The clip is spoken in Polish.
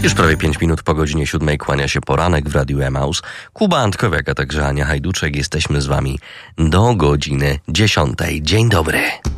Już prawie 5 minut po godzinie 7 kłania się poranek w Radiu Emaus. Kuba Antkowiak, a także Ania Hajduczek. Jesteśmy z wami do godziny 10. Dzień dobry.